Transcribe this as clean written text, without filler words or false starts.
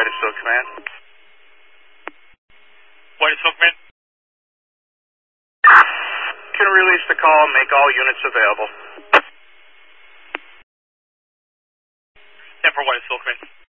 White Hill Command. White Hill Command. Can release the call and make all units available. 10 for White Hill Command.